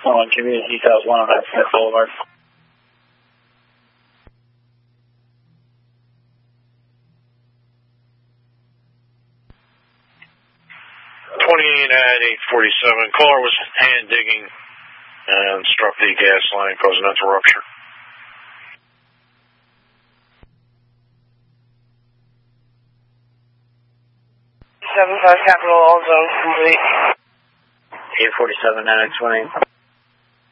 On Community South 109 Smith Boulevard. 28 at 847. Caller was hand digging and struck the gas line, causing that to rupture. Capital, all zones complete. 847, 920.